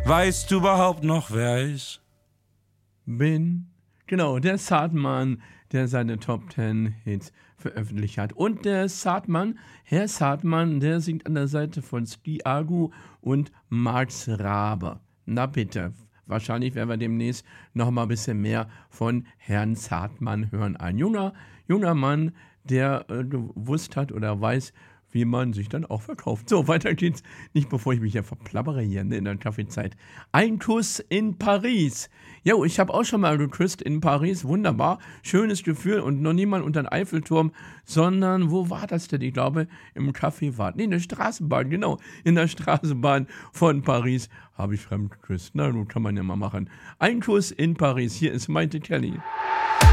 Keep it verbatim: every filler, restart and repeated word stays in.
Weißt du überhaupt noch, wer ich bin? Genau, der Saatmann, der seine Top Ten Hits veröffentlicht hat. Und der Saatmann, Herr Saatmann, der singt an der Seite von Ski Agu und Max Rabe. Na bitte, wahrscheinlich werden wir demnächst noch mal ein bisschen mehr von Herrn Saatmann hören. Ein junger, junger Mann, der äh, gewusst hat oder weiß, wie man sich dann auch verkauft. So, weiter geht's. Nicht bevor ich mich hier verplappere hier in der Kaffeezeit. Ein Kuss in Paris. Jo, ich habe auch schon mal geküsst in Paris. Wunderbar. Schönes Gefühl und noch niemand unter den Eiffelturm, sondern, wo war das denn? Ich glaube, im Café war. Nee, in der Straßenbahn, genau. In der Straßenbahn von Paris habe ich fremd geküsst. Na, nun kann man ja mal machen. Ein Kuss in Paris. Hier ist Maite Kelly.